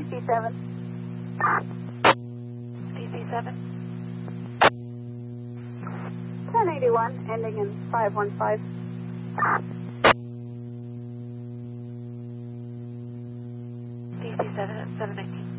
DC7. DC7. 1081, ending in 515. DC7 at 719.